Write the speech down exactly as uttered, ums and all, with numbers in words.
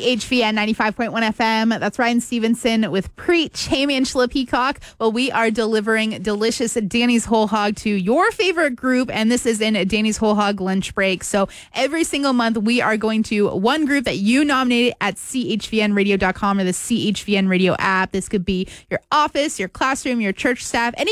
H V N ninety-five point one F M. That's Ryan Stevenson with Preach. Hey, Angela Peacock. Well, we are delivering delicious Danny's Whole Hog to your favorite group, and this is in Danny's Whole Hog lunch break. So every single month, we are going to one group that you nominated at C H V N radio dot com or the C H V N radio app. This could be your office, your classroom, your church staff, any